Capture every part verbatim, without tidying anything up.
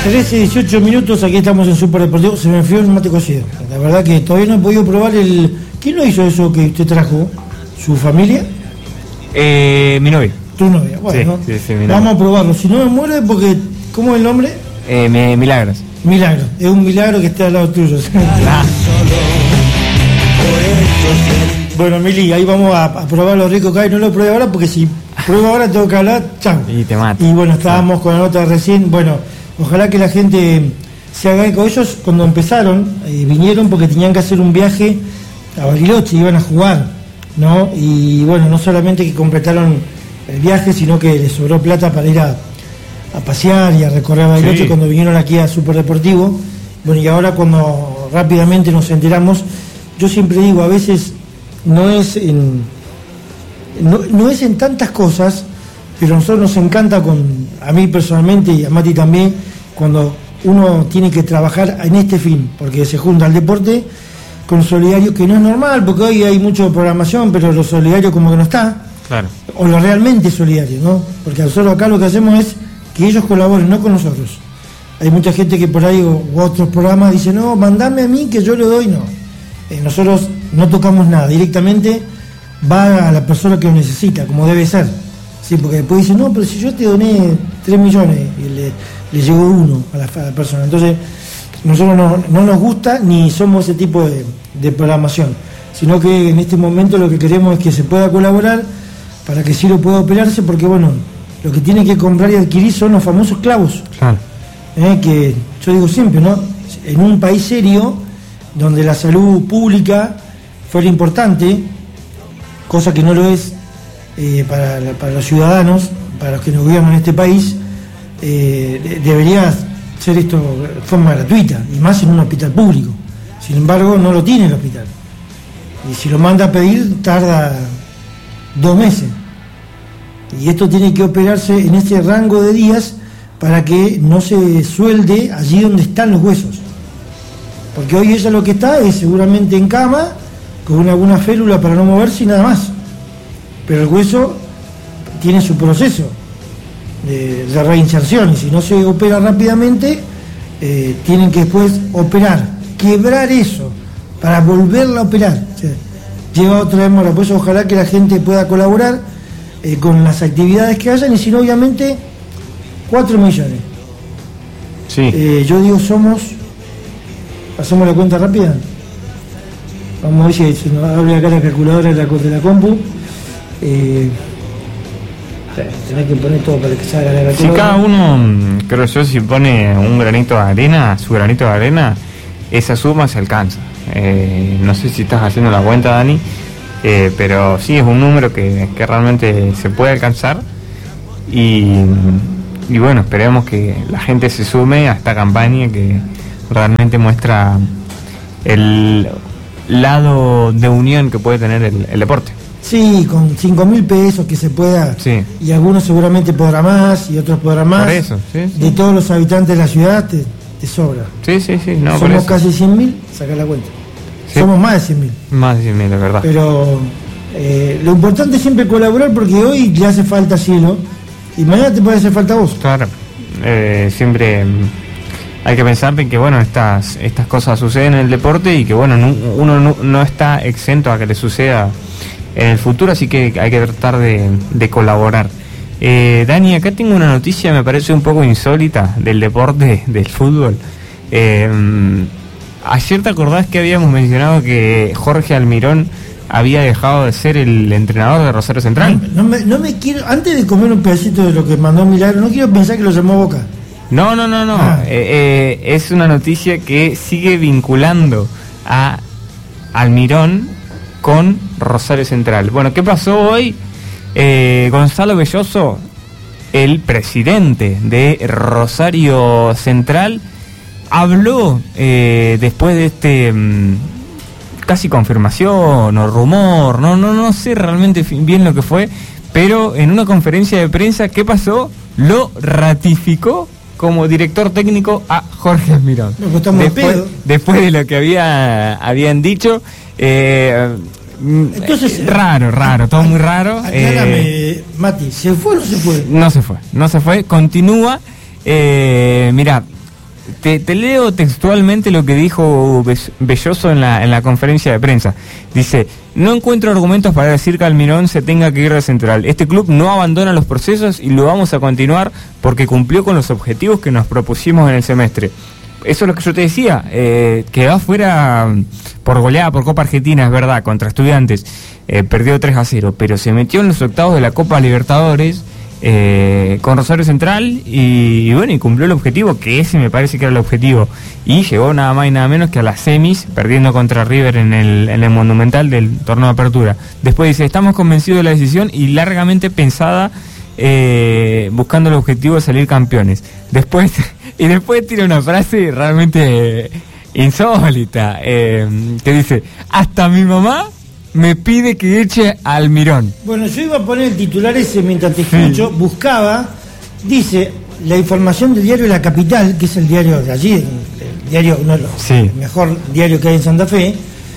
trece, dieciocho minutos, aquí estamos en Super Deportivo. Se me enfrió el mate cocido. La verdad que todavía no he podido probar el... ¿Quién lo hizo eso que usted trajo? ¿Su familia? Eh, mi novia. ¿Tu novia? Bueno, sí, sí, sí, mi vamos novia. a probarlo. Si no me muere, porque... ¿Cómo es el nombre? Eh, me, Milagros. Milagro. Es un milagro que esté al lado tuyo. Ah. Bueno, Mili, ahí vamos a, a probar lo rico que hay. No lo pruebo ahora porque si pruebo ahora tengo que hablar. Chao. Y te mato. Y bueno, estábamos con la nota recién. Bueno, ojalá que la gente se haga eco. Ellos cuando empezaron, eh, vinieron porque tenían que hacer un viaje a Bariloche, iban a jugar, ¿no? Y bueno, no solamente que completaron el viaje, sino que les sobró plata para ir a, a pasear y a recorrer Bariloche, sí, cuando vinieron aquí a Super Deportivo. Bueno, y ahora cuando rápidamente nos enteramos, yo siempre digo, a veces no es en no, no es en tantas cosas, pero a nosotros nos encanta, con a mí personalmente y a Mati también, cuando uno tiene que trabajar en este fin, porque se junta el deporte con solidario, que no es normal, porque hoy hay mucha programación, pero lo solidario como que no está, claro, o lo realmente solidario, ¿no? Porque nosotros acá lo que hacemos es que ellos colaboren, no con nosotros. Hay mucha gente que por ahí, o, o otros programas, dice, no, mandame a mí que yo le doy, no. Eh, nosotros no tocamos nada, directamente va a la persona que lo necesita, como debe ser. Sí, porque después dice, no, pero si yo te doné tres millones y le, le llegó uno a la, a la persona. Entonces, nosotros no, no nos gusta ni somos ese tipo de, de programación, sino que en este momento lo que queremos es que se pueda colaborar para que sí lo pueda operarse, porque bueno, lo que tiene que comprar y adquirir son los famosos clavos. Claro. Eh, que yo digo siempre, ¿no? En un país serio, donde la salud pública fuera importante, cosa que no lo es eh, para, para los ciudadanos, para los que nos gobiernan en este país, eh, debería ser esto de forma gratuita, y más en un hospital público. Sin embargo, no lo tiene el hospital. Y si lo manda a pedir, tarda dos meses. Y esto tiene que operarse en este rango de días para que no se suelde allí donde están los huesos. Porque hoy ella lo que está es seguramente en cama, con una, alguna férula para no moverse y nada más. Pero el hueso tiene su proceso de, de reinserción, y si no se opera rápidamente, eh, tienen que después operar, quebrar eso, para volverla a operar. O sea, lleva otra demora. Por eso ojalá que la gente pueda colaborar eh, con las actividades que hayan, y si no, obviamente, cuatro millones. Sí. Eh, yo digo, somos... ¿Hacemos la cuenta rápida? Vamos a ver si se nos abre acá la calculadora de la, de la compu. Eh, tenés que poner todo para que salga la calculadora. Si cada uno, creo yo, si pone un granito de arena, su granito de arena, esa suma se alcanza. Eh, no sé si estás haciendo la cuenta, Dani, eh, pero sí es un número que, que realmente se puede alcanzar. Y, y bueno, esperemos que la gente se sume a esta campaña que realmente muestra el lado de unión que puede tener el, el deporte. Sí, con cinco mil pesos que se pueda, sí, y algunos seguramente podrá más y otros podrán más. Por eso, sí, sí. De todos los habitantes de la ciudad te, te sobra. Sí, sí, sí. No, somos casi cien mil, saca la cuenta. Sí. Somos más de cien mil. Más de cien mil, es verdad. Pero eh, lo importante es siempre colaborar, porque hoy le hace falta cielo y mañana te puede hacer falta vos. Claro, eh, siempre... Hay que pensar en que bueno, estas estas cosas suceden en el deporte, y que bueno, no, uno no, no está exento a que le suceda en el futuro, así que hay que tratar de, de colaborar. Eh, Dani, acá tengo una noticia, me parece un poco insólita, del deporte, del fútbol. Eh, ayer te acordás que habíamos mencionado que Jorge Almirón había dejado de ser el entrenador de Rosario Central. No, no, me, no me quiero, antes de comer un pedacito de lo que mandó Milagro, no quiero pensar que lo llamó Boca. No, no, no, no. Ah. Eh, eh, es una noticia que sigue vinculando a Almirón con Rosario Central. Bueno, ¿qué pasó hoy? Eh, Gonzalo Belloso, el presidente de Rosario Central, habló eh, después de este mmm, casi confirmación o rumor, no, no, no sé realmente bien lo que fue, pero en una conferencia de prensa, ¿qué pasó? Lo ratificó como director técnico a Jorge Almirón. Después, después de lo que había habían dicho, eh, entonces raro, raro, todo muy raro. Aclárame, eh, Mati, ¿se fue o no se fue? No se fue, no se fue, continúa. Eh, mirá, te, te leo textualmente lo que dijo Belloso en la, en la conferencia de prensa. Dice: no encuentro argumentos para decir que Almirón se tenga que ir de Central. Este club no abandona los procesos y lo vamos a continuar porque cumplió con los objetivos que nos propusimos en el semestre. Eso es lo que yo te decía, eh, quedó afuera por goleada por Copa Argentina, es verdad, contra Estudiantes, eh, perdió tres a cero, pero se metió en los octavos de la Copa Libertadores eh, con Rosario Central y, y bueno, y cumplió el objetivo, que ese me parece que era el objetivo, y llegó nada más y nada menos que a las semis, perdiendo contra River en el, en el Monumental del torneo de apertura. Después dice: estamos convencidos de la decisión y largamente pensada, eh, buscando el objetivo de salir campeones. Después... Y después tira una frase realmente insólita, eh, que dice: hasta mi mamá me pide que eche a Almirón. Bueno, yo iba a poner el titular ese mientras te escucho, sí. Buscaba, dice, la información del diario La Capital, que es el diario de allí, el, el diario, uno de los sí. el mejor diario que hay en Santa Fe.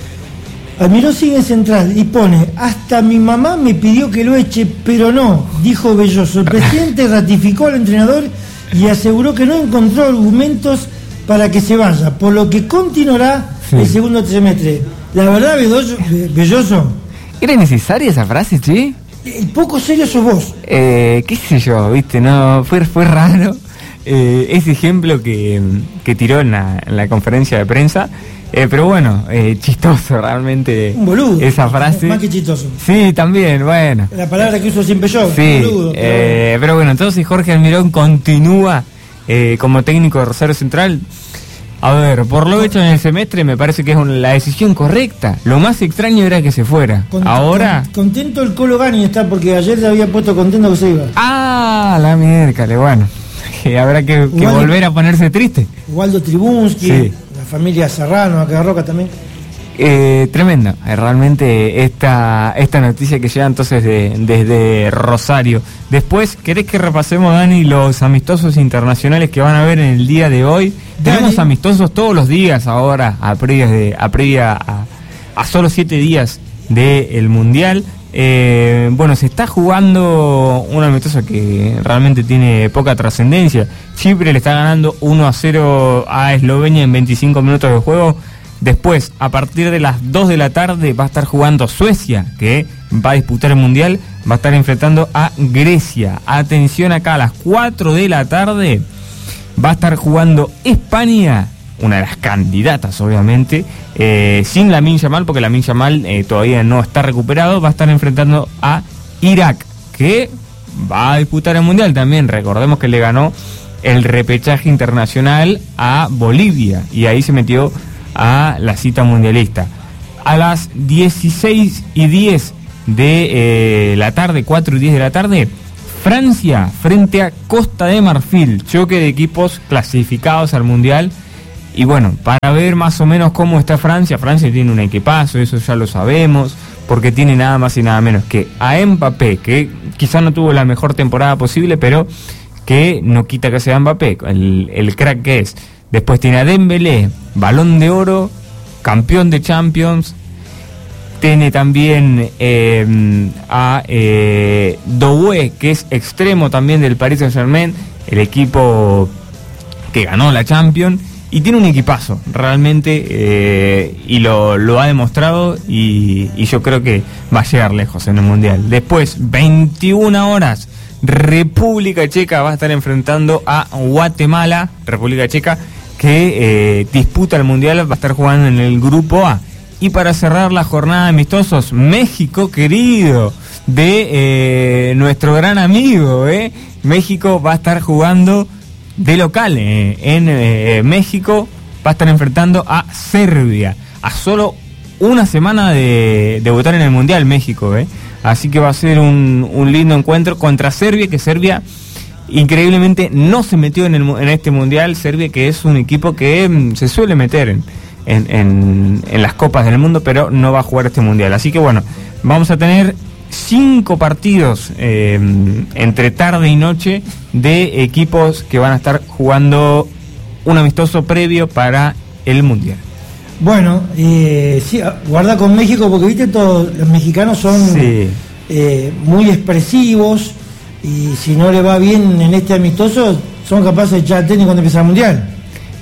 Almirón sigue en Central y pone: hasta mi mamá me pidió que lo eche, pero no, dijo Belloso. El presidente ratificó al entrenador y aseguró que no encontró argumentos para que se vaya, por lo que continuará sí. el segundo semestre. La verdad, Belloso, Belloso, ¿era necesaria esa frase, che? El poco serio sos vos. Eh, qué sé yo, viste, no, fue, fue raro eh, ese ejemplo que, que tiró en la, en la conferencia de prensa. Eh, pero bueno, eh, chistoso realmente. Un boludo. Esa frase. Más que chistoso. Sí, también, bueno. La palabra que uso siempre yo. Sí, boludo. Pero... Eh, pero bueno, entonces Jorge Almirón continúa eh, como técnico de Rosario Central. A ver, por lo hecho en el semestre me parece que es una, la decisión correcta. Lo más extraño era que se fuera. Con, Ahora... Con, contento el Colo Gani está, porque ayer se había puesto contento que se iba. Ah, la miércoles, bueno. Habrá que, que volver a ponerse triste. Waldo Tribunsky. Sí. Familia Serrano, acá Roca también. Eh, tremenda, eh, realmente esta esta noticia que llega entonces de, desde Rosario. Después, ¿querés que repasemos, Dani, los amistosos internacionales que van a haber en el día de hoy? Dani. Tenemos amistosos todos los días ahora, a previa, de, a, previa a, a solo siete días del Mundial. Eh, bueno, se está jugando un amistoso que realmente tiene poca trascendencia. Chipre le está ganando uno a cero a Eslovenia en veinticinco minutos de juego. Después, a partir de las dos de la tarde, va a estar jugando Suecia, que va a disputar el Mundial, va a estar enfrentando a Grecia. Atención acá, a las cuatro de la tarde va a estar jugando España, una de las candidatas obviamente, eh, sin Lamine Yamal, porque Lamine Yamal eh, todavía no está recuperado. Va a estar enfrentando a Irak, que va a disputar el Mundial también. Recordemos que le ganó el repechaje internacional a Bolivia y ahí se metió a la cita mundialista. A las dieciséis y diez de eh, la tarde, cuatro y diez de la tarde, Francia frente a Costa de Marfil, choque de equipos clasificados al Mundial. Y bueno, para ver más o menos cómo está Francia, Francia tiene un equipazo, eso ya lo sabemos, porque tiene nada más y nada menos que a Mbappé, que quizás no tuvo la mejor temporada posible, pero que no quita que sea Mbappé, el, el crack que es. Después tiene a Dembélé, Balón de Oro, campeón de Champions. Tiene también eh, a eh, Doué, que es extremo también del Paris Saint-Germain, el equipo que ganó la Champions. Y tiene un equipazo, realmente, eh, y lo, lo ha demostrado, y, y yo creo que va a llegar lejos en el Mundial. Después, veintiuna horas, República Checa va a estar enfrentando a Guatemala, República Checa, que eh, disputa el Mundial, va a estar jugando en el Grupo A. Y para cerrar la jornada de amistosos, México querido, de eh, nuestro gran amigo, eh, México va a estar jugando de local eh, en eh, México, va a estar enfrentando a Serbia, a solo una semana de debutar en el Mundial México, eh. Así que va a ser un, un lindo encuentro contra Serbia, que Serbia increíblemente no se metió en, el, en este Mundial. Serbia, que es un equipo que mm, se suele meter en, en, en, en las copas del mundo, pero no va a jugar este Mundial. Así que bueno, vamos a tener cinco partidos eh, entre tarde y noche de equipos que van a estar jugando un amistoso previo para el Mundial. Bueno, eh, sí, guarda con México, porque viste, todos los mexicanos son sí. eh, muy expresivos, y si no le va bien en este amistoso, son capaces de echar al técnico cuando empieza el Mundial.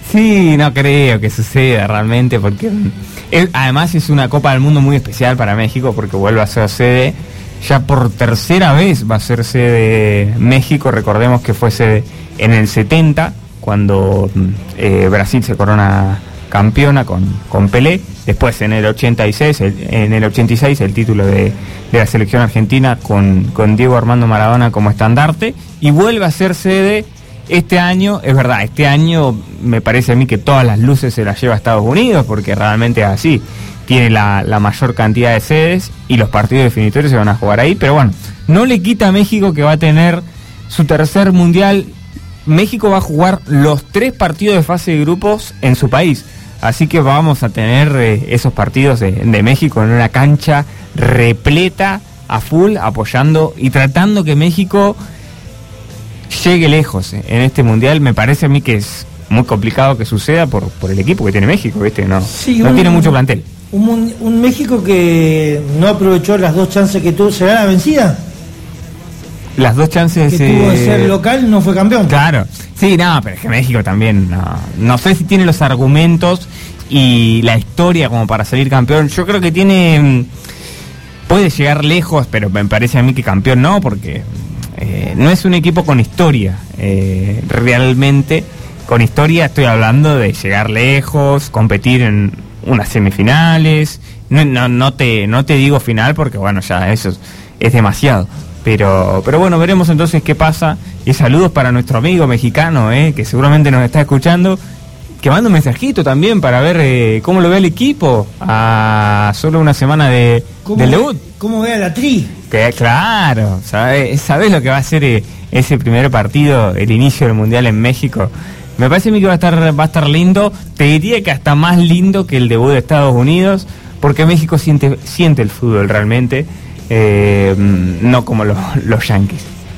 Sí, no creo que suceda realmente, porque es, además es una Copa del Mundo muy especial para México, porque vuelve a ser sede, ya por tercera vez va a ser sede México. Recordemos que fue sede en el setenta, cuando eh, Brasil se corona campeona con, con Pelé, después en el ochenta y seis, el, en el ochenta y seis el título de, de la selección argentina con, con Diego Armando Maradona como estandarte, y vuelve a ser sede este año. Es verdad, este año me parece a mí que todas las luces se las lleva a Estados Unidos, porque realmente es así, tiene la, la mayor cantidad de sedes y los partidos definitorios se van a jugar ahí, pero bueno, no le quita a México que va a tener su tercer mundial. México va a jugar los tres partidos de fase de grupos en su país, así que vamos a tener eh, esos partidos de, de México en una cancha repleta a full, apoyando y tratando que México llegue lejos eh, en este mundial. Me parece a mí que es muy complicado que suceda por, por el equipo que tiene México, ¿viste? No, sí, no un, tiene mucho plantel. Un, un México que no aprovechó las dos chances que tuvo. ¿Será la vencida? Las dos chances que eh... tuvo de ser local, no fue campeón. Claro, sí, no, pero es que México también, no, no sé si tiene los argumentos y la historia como para salir campeón. Yo creo que tiene, puede llegar lejos, pero me parece a mí que campeón no, porque eh, no es un equipo con historia, eh, realmente. Con historia estoy hablando de llegar lejos, competir en unas semifinales. No, no, no te, no te digo final, porque bueno, ya eso es, es demasiado. Pero, pero bueno, veremos entonces qué pasa. Y saludos para nuestro amigo mexicano, eh, que seguramente nos está escuchando, que manda un mensajito también para ver eh, cómo lo ve el equipo a solo una semana de, del debut. ¿Cómo ve a la Tri? Que claro, ¿sabes sabe lo que va a ser eh, ese primer partido, el inicio del Mundial en México? Me parece a mí que va a estar, va a estar lindo. Te diría que hasta más lindo que el debut de Estados Unidos, porque México siente, siente el fútbol realmente. Eh, no como los, los yanquis.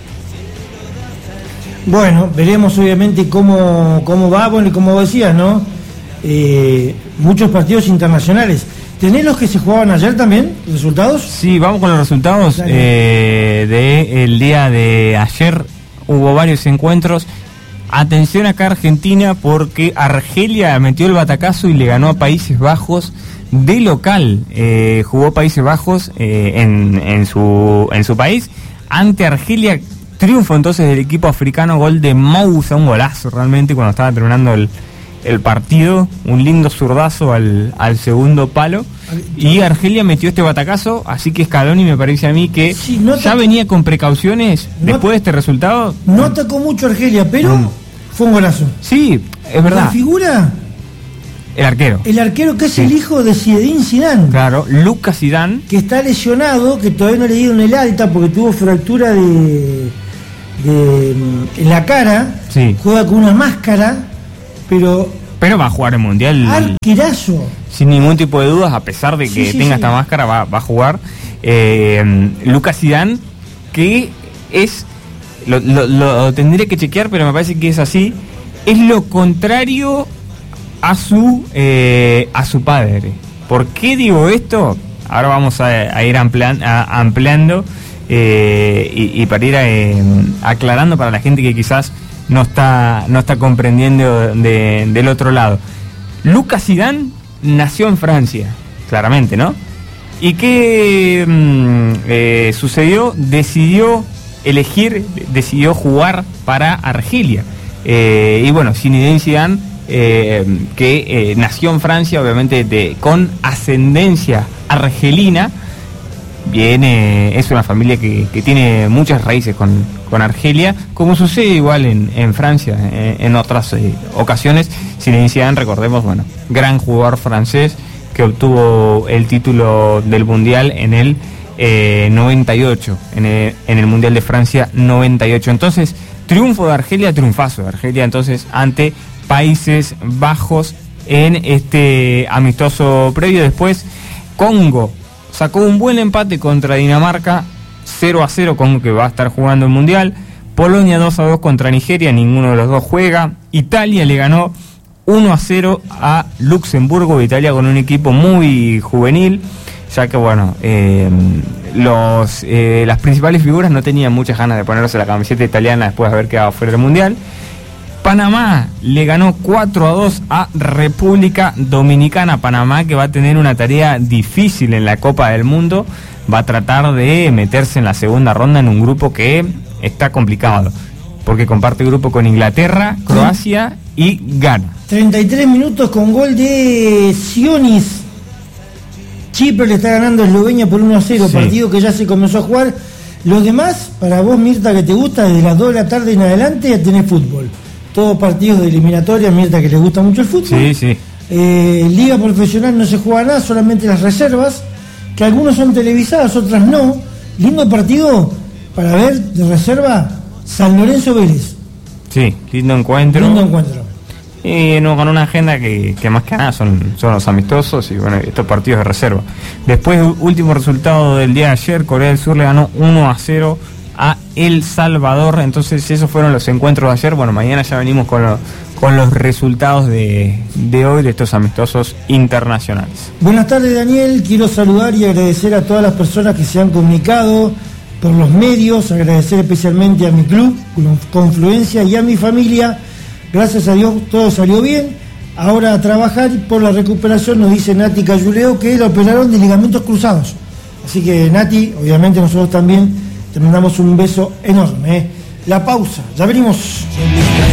Bueno, veremos obviamente cómo, cómo va, bueno, y como vos decías, ¿no? Eh, muchos partidos internacionales. ¿Tenés los que se jugaban ayer también? ¿Resultados? Sí, vamos con los resultados eh, del día de ayer. Hubo varios encuentros. Atención acá Argentina, porque Argelia metió el batacazo y le ganó a Países Bajos de local. Eh, jugó Países Bajos eh, en, en, su, en su país ante Argelia. Triunfo entonces del equipo africano, gol de Moussa, un golazo realmente cuando estaba terminando el, el partido, un lindo zurdazo al, al segundo palo, y Argelia metió este batacazo, así que Scaloni me parece a mí que sí, no ya venía con precauciones no, después de este resultado. No atacó mucho Argelia, pero mm. fue un golazo. Sí, es verdad. ¿La figura? El arquero. El arquero que es sí. el hijo de Zinedine Zidane. Claro, Lucas Zidane. Que está lesionado, que todavía no le dieron el alta porque tuvo fractura de, de en la cara. Sí. Juega con una máscara, pero... Pero va a jugar el Mundial. Arquerazo. Sin ningún tipo de dudas, a pesar de que sí, sí, tenga sí. esta máscara, va, va a jugar. Eh, Lucas Zidane, que es... Lo, lo, lo tendré que chequear, pero me parece que es así. Es lo contrario a su eh, a su padre. ¿Por qué digo esto? Ahora vamos a, a ir amplian, a, ampliando eh, y, y para ir a, eh, aclarando para la gente que quizás no está no está comprendiendo de, del otro lado. Lucas Zidane nació en Francia, claramente, ¿no? ¿Y qué mm, eh, sucedió? Decidió elegir, decidió jugar para Argelia. Eh, y bueno, Zinedine Zidane, eh, que eh, nació en Francia, obviamente de, con ascendencia argelina, viene, es una familia que, que tiene muchas raíces con, con Argelia, como sucede igual en, en Francia, eh, en otras eh, ocasiones. Zinedine Zidane, recordemos, bueno, gran jugador francés que obtuvo el título del Mundial en el eh, noventa y ocho, en el, en el Mundial de Francia noventa y ocho. Entonces, triunfo de Argelia, triunfazo de Argelia entonces ante Países Bajos en este amistoso previo. Después Congo sacó un buen empate contra Dinamarca, cero a cero, Congo que va a estar jugando el Mundial. Polonia dos a dos contra Nigeria, ninguno de los dos juega. Italia le ganó uno a cero a Luxemburgo, Italia con un equipo muy juvenil, ya que bueno, eh, los eh, las principales figuras no tenían muchas ganas de ponerse la camiseta italiana después de haber quedado fuera del Mundial. Panamá le ganó cuatro a dos a República Dominicana. Panamá, que va a tener una tarea difícil en la Copa del Mundo, va a tratar de meterse en la segunda ronda en un grupo que está complicado, porque comparte grupo con Inglaterra, Croacia y Ghana. treinta y tres minutos con gol de Sionis. Chipre le está ganando a Eslovenia por uno a cero, sí. Partido que ya se comenzó a jugar. Los demás, para vos, Mirta, que te gusta, desde las dos de la tarde en adelante ya tenés fútbol. Todos partidos de eliminatoria, Mirta, que le gusta mucho el fútbol. Sí, sí. Eh, Liga profesional no se juega nada, solamente las reservas, que algunos son televisadas, otras no. Lindo partido para ver de reserva, San Lorenzo Vélez. Sí, lindo encuentro. Lindo encuentro. Y nos ganó una agenda que, que más que nada son, son los amistosos y bueno, estos partidos de reserva. Después, último resultado del día de ayer, Corea del Sur le ganó uno a cero a El Salvador. Entonces esos fueron los encuentros de ayer. Bueno, mañana ya venimos con, lo, con los resultados de, de hoy de estos amistosos internacionales. Buenas tardes, Daniel. Quiero saludar y agradecer a todas las personas que se han comunicado por los medios, agradecer especialmente a mi club, Confluencia, y a mi familia. Gracias a Dios todo salió bien. Ahora a trabajar por la recuperación, nos dice Nati Cayuleo que la operaron de ligamentos cruzados. Así que Nati, obviamente nosotros también te mandamos un beso enorme. ¿eh? La pausa, ya venimos.